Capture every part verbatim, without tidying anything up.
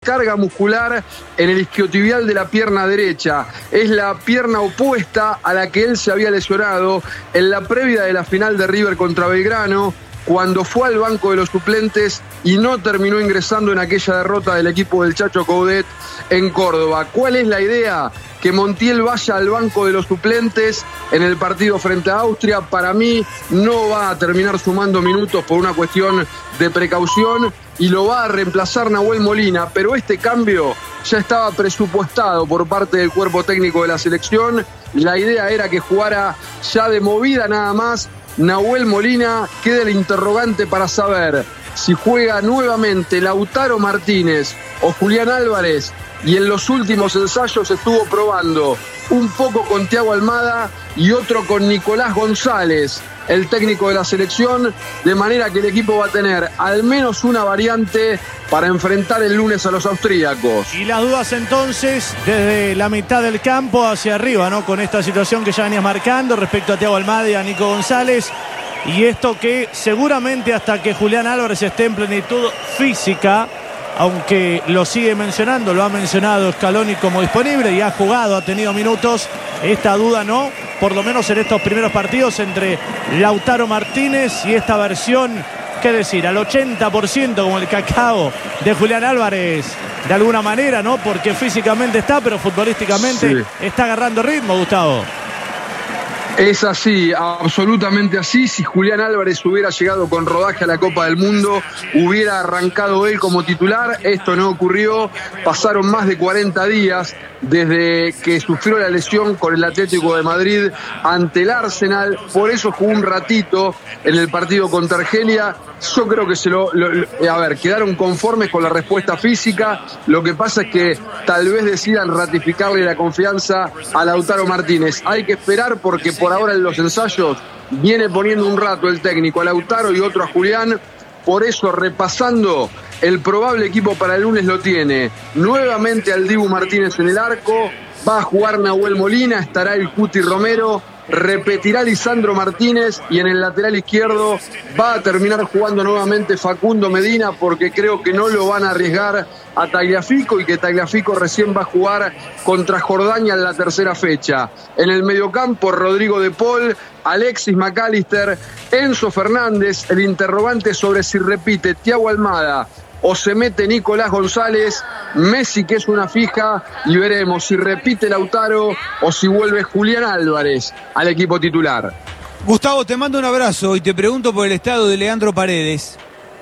carga muscular en el isquiotibial de la pierna derecha. Es la pierna opuesta a la que él se había lesionado en la previa de la final de River contra Belgrano, cuando fue al banco de los suplentes y no terminó ingresando en aquella derrota del equipo del Chacho Coudet en Córdoba. ¿Cuál es la idea? Que Montiel vaya al banco de los suplentes en el partido frente a Austria. Para mí no va a terminar sumando minutos por una cuestión de precaución y lo va a reemplazar Nahuel Molina, pero este cambio ya estaba presupuestado por parte del cuerpo técnico de la selección. La idea era que jugara ya de movida nada más Nahuel Molina. Queda el interrogante para saber si juega nuevamente Lautaro Martínez o Julián Álvarez, y en los últimos ensayos estuvo probando un poco con Thiago Almada y otro con Nicolás González, el técnico de la selección, de manera que el equipo va a tener al menos una variante para enfrentar el lunes a los austríacos. Y las dudas entonces desde la mitad del campo hacia arriba, ¿no? Con esta situación que ya venías marcando respecto a Thiago Almada y a Nico González. Y esto que seguramente hasta que Julián Álvarez esté en plenitud física, aunque lo sigue mencionando, lo ha mencionado Scaloni como disponible y ha jugado, ha tenido minutos, esta duda no, por lo menos en estos primeros partidos entre Lautaro Martínez y esta versión, qué decir, al ochenta por ciento como el cacao de Julián Álvarez, de alguna manera, ¿no? Porque físicamente está, pero futbolísticamente sí está agarrando ritmo, Gustavo. Es así, absolutamente así. Si Julián Álvarez hubiera llegado con rodaje a la Copa del Mundo, hubiera arrancado él como titular. Esto no ocurrió. Pasaron más de cuarenta días desde que sufrió la lesión con el Atlético de Madrid ante el Arsenal. Por eso jugó un ratito en el partido contra Argelia. Yo creo que se lo, lo, lo... A ver, quedaron conformes con la respuesta física. Lo que pasa es que tal vez decidan ratificarle la confianza a Lautaro Martínez. Hay que esperar porque por ahora en los ensayos viene poniendo un rato el técnico a Lautaro y otro a Julián. Por eso, repasando, el probable equipo para el lunes lo tiene nuevamente al Dibu Martínez en el arco. Va a jugar Nahuel Molina, estará el Cuti Romero, repetirá Lisandro Martínez y en el lateral izquierdo va a terminar jugando nuevamente Facundo Medina, porque creo que no lo van a arriesgar a Tagliafico y que Tagliafico recién va a jugar contra Jordania en la tercera fecha. En el mediocampo, Rodrigo de Paul, Alexis McAllister, Enzo Fernández. El interrogante sobre si repite Thiago Almada o se mete Nicolás González, Messi, que es una fija, y veremos si repite Lautaro o si vuelve Julián Álvarez al equipo titular. Gustavo, te mando un abrazo y te pregunto por el estado de Leandro Paredes.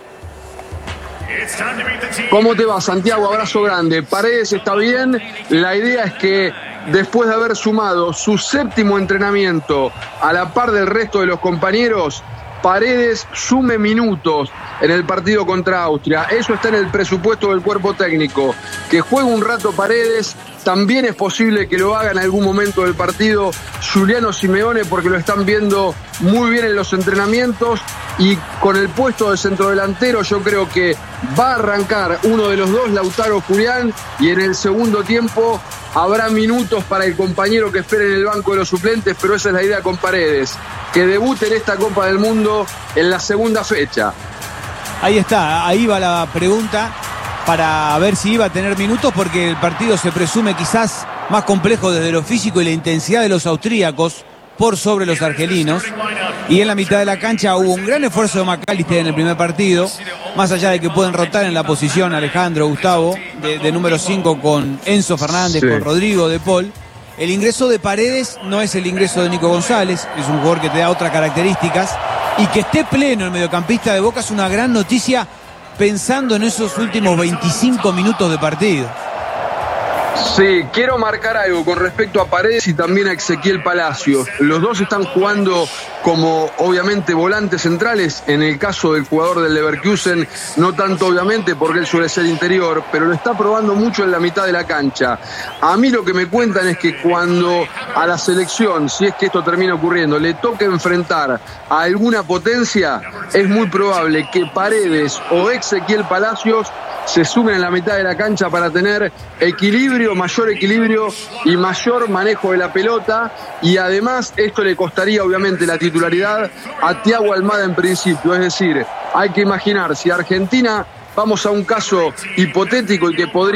¿Cómo te va, Santiago? Abrazo grande. Paredes está bien. La idea es que después de haber sumado su séptimo entrenamiento a la par del resto de los compañeros, Paredes sume minutos en el partido contra Austria. Eso está en el presupuesto del cuerpo técnico. Que juegue un rato Paredes. También es posible que lo haga en algún momento del partido Giuliano Simeone, porque lo están viendo muy bien en los entrenamientos. Y con el puesto de centrodelantero yo creo que va a arrancar uno de los dos, Lautaro Julián, y en el segundo tiempo habrá minutos para el compañero que espere en el banco de los suplentes, pero esa es la idea con Paredes, que debute en esta Copa del Mundo en la segunda fecha. Ahí está, ahí va la pregunta para ver si iba a tener minutos, porque el partido se presume quizás más complejo desde lo físico y la intensidad de los austríacos por sobre los argelinos. Y en la mitad de la cancha hubo un gran esfuerzo de McAllister en el primer partido, más allá de que pueden rotar en la posición Alejandro, Gustavo, de, de número cinco con Enzo Fernández, sí, con Rodrigo de Paul. El ingreso de Paredes no es el ingreso de Nico González, es un jugador que te da otras características, y que esté pleno el mediocampista de Boca es una gran noticia pensando en esos últimos veinticinco minutos de partido. Sí, quiero marcar algo con respecto a Paredes y también a Ezequiel Palacios. Los dos están jugando como, obviamente, volantes centrales. En el caso del jugador del Leverkusen, no tanto, obviamente, porque él suele ser interior, pero lo está probando mucho en la mitad de la cancha. A mí lo que me cuentan es que cuando a la selección, si es que esto termina ocurriendo, le toque enfrentar a alguna potencia, es muy probable que Paredes o Ezequiel Palacios se sumen en la mitad de la cancha para tener equilibrio, mayor equilibrio y mayor manejo de la pelota. Y además esto le costaría obviamente la titularidad a Thiago Almada en principio. Es decir, hay que imaginar si Argentina, vamos a un caso hipotético y que podría